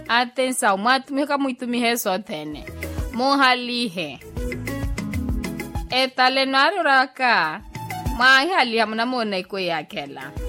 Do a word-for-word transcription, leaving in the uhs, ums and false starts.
Atenção, matumika muito mihe sotene. Mohalihe. Etale naru raka. Mahi hali hamna mone ko yakela.